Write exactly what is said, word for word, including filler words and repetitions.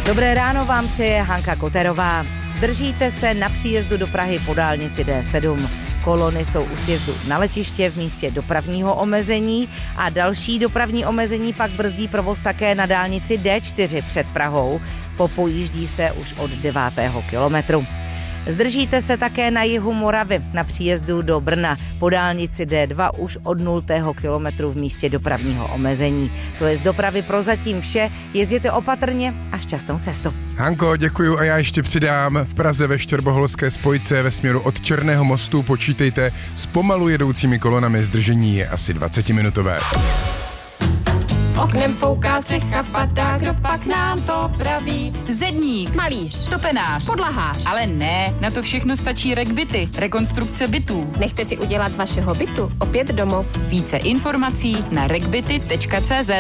Dobré ráno vám přeje Hanka Koterová. Držíte se na příjezdu do Prahy po dálnici D sedm. Kolony jsou u sjezdu na letiště v místě dopravního omezení a další dopravní omezení pak brzdí provoz také na dálnici D čtyři před Prahou. Popojíždí se už od devátého kilometru. Zdržíte se také na jihu Moravy na příjezdu do Brna po dálnici D dva už od nultého kilometru v místě dopravního omezení. To je z dopravy prozatím vše. Jezděte opatrně a šťastnou cestu. Hanko, děkuju a já ještě přidám. V Praze ve Štěrboholské spojce ve směru od Černého mostu počítejte s pomalu jedoucími kolonami, zdržení je asi dvacetiminutové. Oknem fouká, střecha padá, kdo pak nám to praví? Zedník, Malíř, topenář, podlahář. ale ne, na to všechno stačí RegBity, rekonstrukce bytů. Nechte si udělat z vašeho bytu opět domov. Více informací na regbity tečka cé zet.